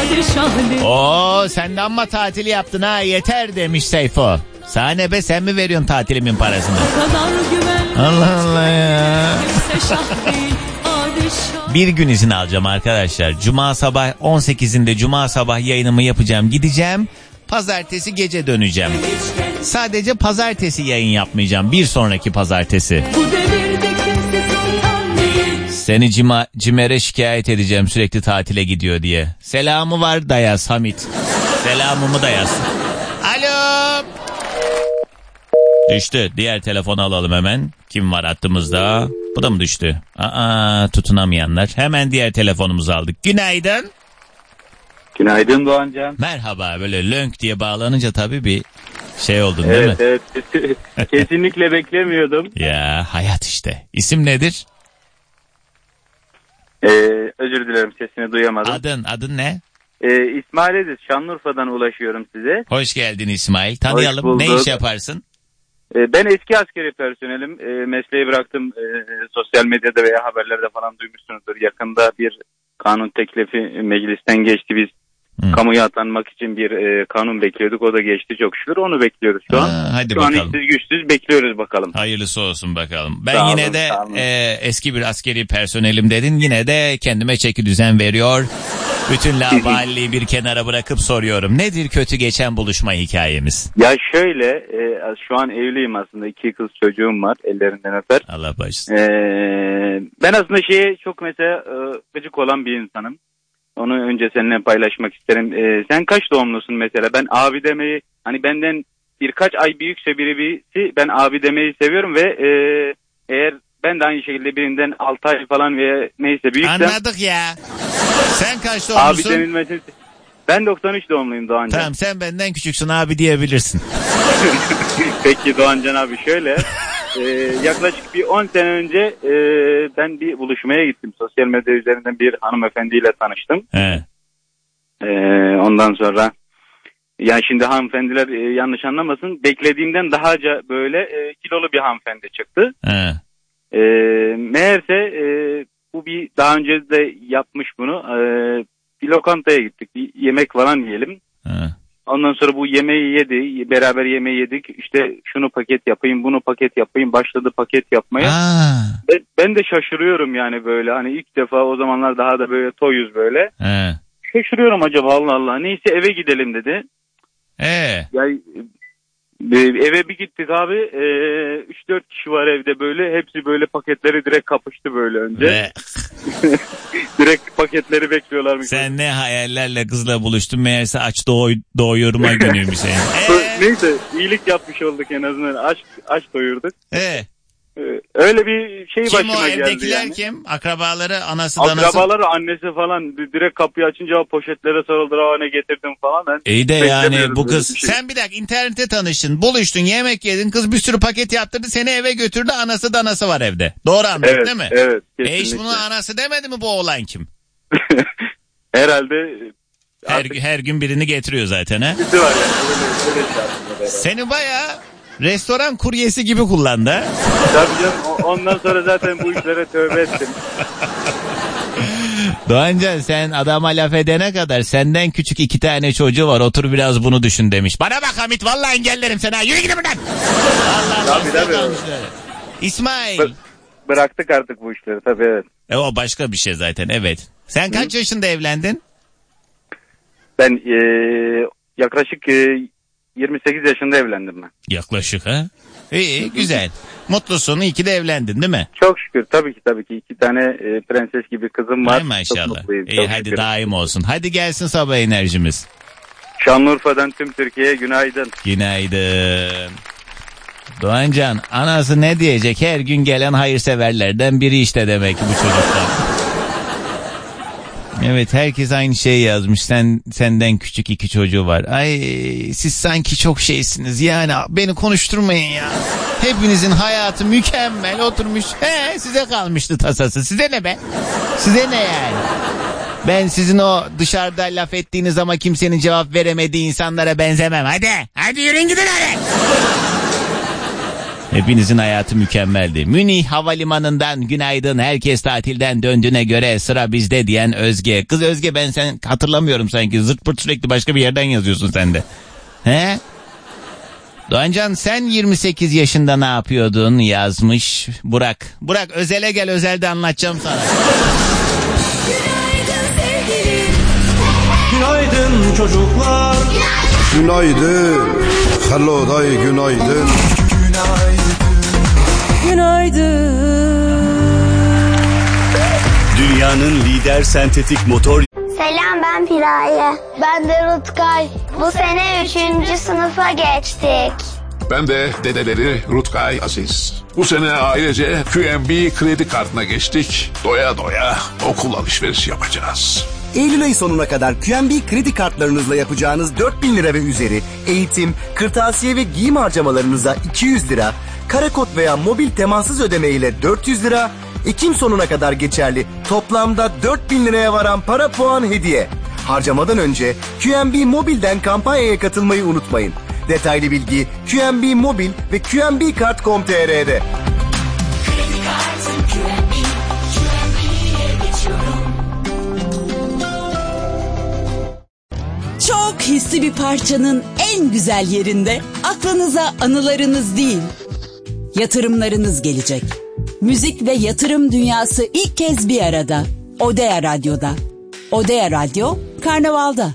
Oo, sen de amma tatili yaptın ha, yeter demiş Seyfo. Sana ne be, sen mi veriyorsun tatilimin parasını? Allah Allah ya. Bir gün izin alacağım arkadaşlar. Cuma sabah 18'inde Cuma sabah yayınımı yapacağım. Gideceğim. Pazartesi gece döneceğim. Sadece pazartesi yayın yapmayacağım. Bir sonraki pazartesi. Seni Cimer'e şikayet edeceğim sürekli tatile gidiyor diye. Selamı var da yaz Hamit. Selamımı da yaz. Alo. Düştü. Diğer telefonu alalım hemen. Kim var hattımızda? Bu da mı düştü? Tutunamayanlar. Hemen diğer telefonumuzu aldık. Günaydın. Günaydın Doğancan. Merhaba. Böyle lönk diye bağlanınca tabii bir şey oldun değil mi? Evet. Kesinlikle beklemiyordum. Ya hayat işte. İsim nedir? Özür dilerim, sesini duyamadım. Adın ne? İsmail Ediz, Şanlıurfa'dan ulaşıyorum size. Hoş geldin İsmail. Tanıyalım. Ne iş yaparsın? Ben eski askeri personelim. Mesleği bıraktım. Sosyal medyada veya haberlerde falan duymuşsunuzdur. Yakında bir kanun teklifi meclisten geçti. Biz kamuya atanmak için bir kanun bekliyorduk. O da geçti çok şükür. Onu bekliyoruz şu an. Hadi şu bakalım. an işsiz güçsüz bekliyoruz bakalım. Hayırlısı olsun bakalım. Ben sağ yine olun, de eski bir askeri personelim dedin. Yine de kendime çeki düzen veriyor. Bütün laubaliği bir kenara bırakıp soruyorum. Nedir kötü geçen buluşma hikayemiz? Ya şöyle, şu an evliyim aslında. 2 kız çocuğum var. Ellerinden öper. Allah bağışlasın. Ben aslında çok mesela gıcık olan bir insanım. Onu önce seninle paylaşmak isterim. Sen kaç doğumlusun mesela? Ben abi demeyi, hani benden birkaç ay büyükse birisi, ben abi demeyi seviyorum ve eğer ben de aynı şekilde birinden 6 ay falan veya neyse büyüksem. Anladık ya. Sen kaç doğumlusun? Abi denilmesi. Ben 93 doğumluyum Doğancan. Tamam, sen benden küçüksün, abi diyebilirsin. Peki Doğancan abi şöyle. Yaklaşık bir 10 sene önce ben bir buluşmaya gittim. Sosyal medya üzerinden bir hanımefendiyle tanıştım. He. Ondan sonra yani şimdi hanımefendiler yanlış anlamasın, beklediğimden dahaca böyle kilolu bir hanımefendi çıktı. He. Meğerse bu bir daha önce de yapmış bunu. Bir lokantaya gittik, bir yemek falan yiyelim. He. Ondan sonra bu yemeği yedi, beraber yemeği yedik. İşte şunu paket yapayım, bunu paket yapayım, başladı paket yapmaya. Ben de şaşırıyorum yani böyle, hani ilk defa, o zamanlar daha da böyle toyuz böyle. He. Şaşırıyorum, acaba Allah Allah. Neyse eve gidelim dedi. Yani eve bir gittik abi. 3-4 kişi var evde böyle. Hepsi böyle paketleri direkt kapıştı böyle önce. Direkt paketleri bekliyorlarmış. Sen ne hayallerle kızla buluştun, meğerse aç doğuyoruma günüymüş senin. Neyse iyilik yapmış olduk en azından. Aç doyurduk. Öyle bir şey kim başıma geldi. Kim o evdekiler yani. Kim? Akrabaları, anası, danası? Akrabaları, annesi falan direkt kapıyı açınca poşetlere sarıldılar, ne getirdim falan. İyi de yani bu kız. Şey. Sen bir dakika, internette tanıştın, buluştun, yemek yedin, kız bir sürü paket yaptırdı, seni eve götürdü, anası danası var evde. Doğru anladın evet, değil mi? Evet. Kesinlikle. Hiç bunun anası demedi mi bu oğlan kim? Herhalde. Her gün birini getiriyor zaten ha. Birisi var yani. Öyle Seni bayağı restoran kuryesi gibi kullandı ha. Tabii canım, ondan sonra zaten bu işlere tövbe ettim. Doğancan, sen adama laf edene kadar senden küçük 2 tane çocuğu var, otur biraz bunu düşün demiş. Bana bak Hamit, vallahi engellerim seni ha, yürü gidin buradan. Allah Tabii. İsmail. Bıraktık artık bu işleri tabii, evet. O başka bir şey zaten, evet. Sen kaç yaşında evlendin? Ben yaklaşık 28 yaşında evlendim ben. Yaklaşık ha? İyi, güzel. Mutlusun, iyi ki de evlendin değil mi? Çok şükür, tabii ki 2 tane prenses gibi kızım var. Ay maşallah. İyi, hadi şükür. Daim olsun. Hadi gelsin sabah enerjimiz. Şanlıurfa'dan tüm Türkiye'ye günaydın. Günaydın. Doğancan, anası ne diyecek? Her gün gelen hayırseverlerden biri işte demek ki bu çocuklar. Evet, herkes aynı şeyi yazmış. Senden küçük 2 çocuğu var. Ay, siz sanki çok şeysiniz yani, beni konuşturmayın ya. Hepinizin hayatı mükemmel oturmuş. Size kalmıştı tasası. Size ne be? Size ne yani? Ben sizin o dışarıda laf ettiğiniz ama kimsenin cevap veremediği insanlara benzemem. Hadi yürüyün gidin hadi. Hepinizin hayatı mükemmeldi. Münih Havalimanı'ndan günaydın, herkes tatilden döndüğüne göre sıra bizde diyen Özge. Kız Özge, ben sen hatırlamıyorum sanki, zırt pırt sürekli başka bir yerden yazıyorsun sen de. He? Doğancan, sen 28 yaşında ne yapıyordun yazmış Burak. Burak, özele gel, özelde anlatacağım sana. Günaydın çocuklar. Günaydın. Hello day, günaydın. Günaydın. Dünyanın lider sentetik motor Selam, ben Piraye. Ben de Rutkay. Bu sene 3. sınıfa geçtik. Ben de dedeleri Rutkay Aziz. Bu sene ailece QNB kredi kartına geçtik. Doya doya okul alışverişi yapacağız. Eylül ayı sonuna kadar QNB kredi kartlarınızla yapacağınız 4.000 lira ve üzeri eğitim, kırtasiye ve giyim harcamalarınıza 200 lira, karakod veya mobil temassız ödeme ile 400 lira, Ekim sonuna kadar geçerli toplamda 4.000 liraya varan para puan hediye. Harcamadan önce QNB Mobil'den kampanyaya katılmayı unutmayın. Detaylı bilgi QNB Mobil ve qnbkart.com.tr'de. Çok hisli bir parçanın en güzel yerinde aklınıza anılarınız değil, yatırımlarınız gelecek. Müzik ve yatırım dünyası ilk kez bir arada. Odea Radyo'da. Odea Radyo, Karnaval'da.